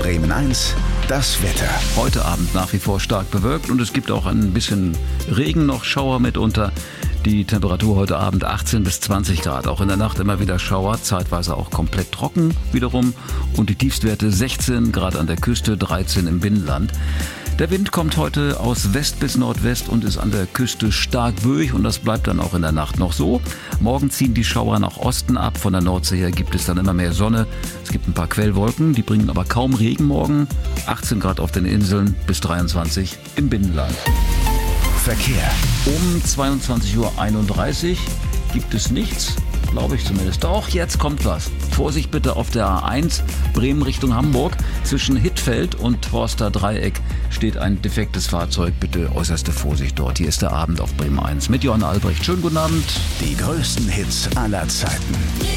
Bremen 1, das Wetter. Heute Abend nach wie vor stark bewölkt und es gibt auch ein bisschen Regen, noch Schauer mitunter. Die Temperatur heute Abend 18 bis 20 Grad. Auch in der Nacht immer wieder Schauer, zeitweise auch komplett trocken wiederum. Und die Tiefstwerte 16 Grad an der Küste, 13 im Binnenland. Der Wind kommt heute aus West bis Nordwest und ist an der Küste stark böig und das bleibt dann auch in der Nacht noch so. Morgen ziehen die Schauer nach Osten ab. Von der Nordsee her gibt es dann immer mehr Sonne. Es gibt ein paar Quellwolken, die bringen aber kaum Regen morgen. 18 Grad auf den Inseln bis 23 im Binnenland. Verkehr. Um 22.31 Uhr gibt es nichts, glaube ich zumindest. Doch, jetzt kommt was. Vorsicht bitte auf der A1 Bremen Richtung Hamburg. Zwischen Hittfeld und Torster Dreieck steht ein defektes Fahrzeug. Bitte äußerste Vorsicht dort. Hier ist der Abend auf Bremen 1 mit Johann Albrecht. Schönen guten Abend. Die größten Hits aller Zeiten.